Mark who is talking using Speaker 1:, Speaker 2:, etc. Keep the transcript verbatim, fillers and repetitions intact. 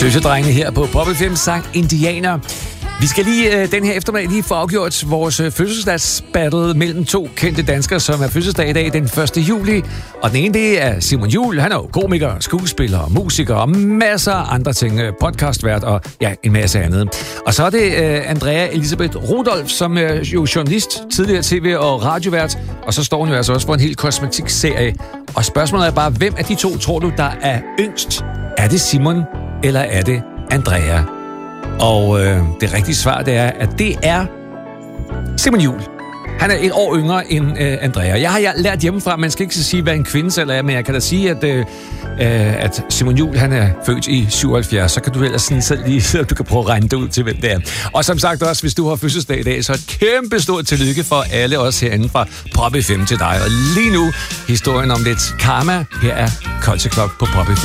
Speaker 1: Tøsedrengene her på Pop F M sang Indianer. Vi skal lige øh, den her eftermiddag lige få afgjort vores øh, fødselsdagsbattle mellem to kendte danskere, som er fødselsdag i dag den første juli. Og den ene, det er Simon Jul. Han er jo komiker, skuespiller, musiker og masser af andre ting. Podcastvært og ja, en masse andet. Og så er det øh, Andrea Elisabeth Rudolph, som er jo journalist, tidligere tv- og radiovært. Og så står hun jo altså også for en hel kosmetikserie. Og spørgsmålet er bare, hvem af de to tror du, der er yngst? Er det Simon, eller er det Andrea? Og øh, det rigtige svar, det er, at det er Simon Jul. Han er et år yngre end øh, Andrea. Jeg har jeg lært hjemmefra, man skal ikke sige, hvad en kvindes alder er, men jeg kan da sige, at, øh, at Simon Jul, han er født i syvoghalvfjerds, så kan du ellers sådan selv lige, så du kan prøve at regne det ud til, hvem det er. Og som sagt også, hvis du har fødselsdag i dag, så et kæmpe stort tillykke for alle os herinde fra Pop F M til dig. Og lige nu, historien om lidt karma. Her er Culture Club på Pop F M.